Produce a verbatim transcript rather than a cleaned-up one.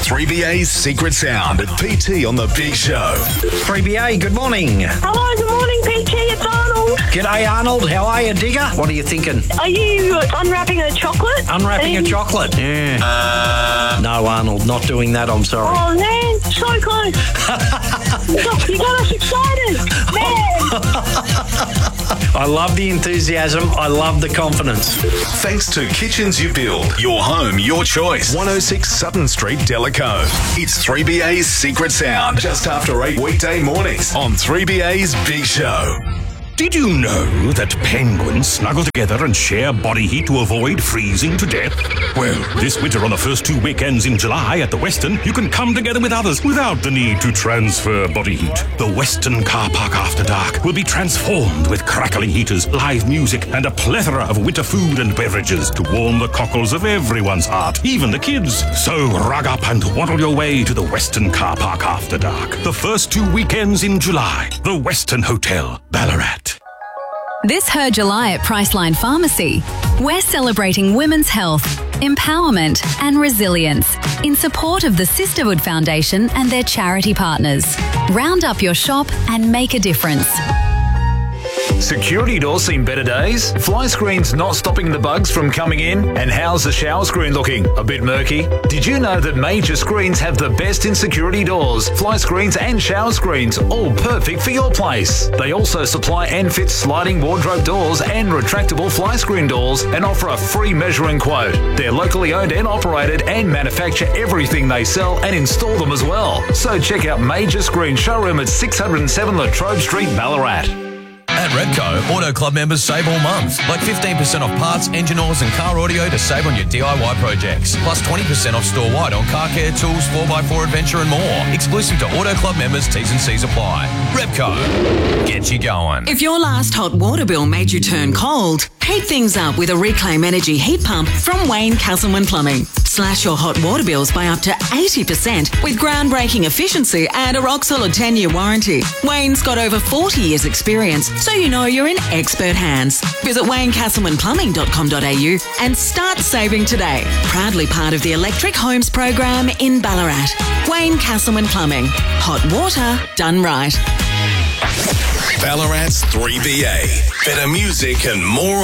three B A's Secret Sound at P T on the Big Show. three B A, good morning. Hello, good morning, P T. It's Arnold. G'day, Arnold. How are you, digger? What are you thinking? Are you unwrapping a chocolate? Unwrapping a you... chocolate? Yeah. Uh, no, Arnold, not doing that, I'm sorry. Oh, man, so close. you, got, you got us excited. Man. I love the enthusiasm. I love the confidence. Thanks to Kitchens You Build. Your home, your choice. one oh six Sutton Street, Delacombe. It's three B A's Secret Sound. Just after eight weekday mornings on three B A's Big Show. Did you know that penguins snuggle together and share body heat to avoid freezing to death? Well, this winter on the first two weekends in July at the Westin, you can come together with others without the need to transfer body heat. The Westin Car Park After Dark will be transformed with crackling heaters, live music, and a plethora of winter food and beverages to warm the cockles of everyone's heart, even the kids. So rug up and waddle your way to the Westin Car Park After Dark. The first two weekends in July. The Westin Hotel, Ballarat. This Her July at Priceline Pharmacy, we're celebrating women's health, empowerment and resilience in support of the Sisterhood Foundation and their charity partners. Round up your shop and make a difference. Security doors seen better days? Fly screens not stopping the bugs from coming in? And how's the shower screen looking? A bit murky? Did you know that Major Screens have the best in security doors, fly screens and shower screens, all perfect for your place? They also supply and fit sliding wardrobe doors and retractable fly screen doors and offer a free measuring quote. They're locally owned and operated and manufacture everything they sell and install them as well. So check out Major Screen Showroom at six oh seven Latrobe Street, Ballarat. At Repco, Auto Club members save all month. Like fifteen percent off parts, engine oils and car audio to save on your D I Y projects. Plus twenty percent off store-wide on car care, tools, four by four adventure and more. Exclusive to Auto Club members, T's and C's apply. Repco, get you going. If your last hot water bill made you turn cold, heat things up with a Reclaim Energy heat pump from Wayne Castleman Plumbing. Slash your hot water bills by up to eighty percent with groundbreaking efficiency and a rock-solid ten-year warranty. Wayne's got over forty years experience, so you know you're in expert hands. Visit wayne castleman plumbing dot com dot a u and start saving today. Proudly part of the Electric Homes program in Ballarat. Wayne Castleman Plumbing. Hot water done right. Ballarat's three B A. Better music and more